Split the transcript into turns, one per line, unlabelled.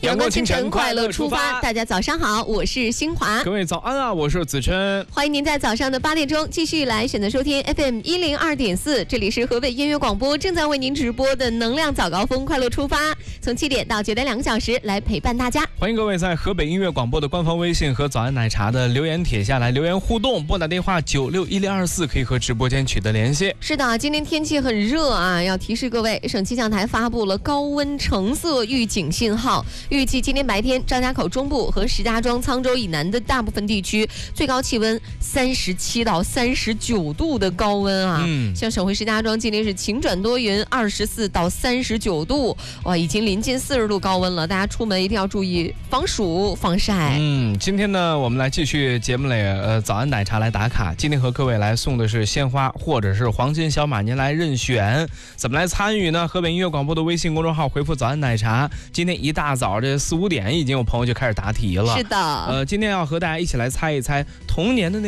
阳光清晨，快乐出发。大家早上好，我是新华。
各位早安啊，我是子琛。
欢迎您在早上的8点钟继续来选择收听 FM 102.4，这里是河北音乐广播正在为您直播的能量早高峰快乐出发，从7点到9点2个小时来陪伴大家。
欢迎各位在河北音乐广播的官方微信和早安奶茶的留言帖下来留言互动，拨打电话961024可以和直播间取得联系。
是的，今天天气很热啊，要提示各位，省气象台发布了高温橙色预警信号，预计今天白天张家口中部和石家庄、沧州以南的大部分地区最高气温37到39度的高温啊。像省会石家庄今天是晴转多云，24到39度，哇，已经临近40度高温了，大家出门一定要注意防暑防晒。
今天呢，我们来继续节目里早安奶茶来打卡。今天和各位来送的是鲜花或者是黄金小马，您来任选。怎么来参与呢？河北音乐广播的微信公众号回复早安奶茶，今天一大早这4、5点已经有朋友就开始答题了。
是的，
今天要和大家一起来猜一猜童年的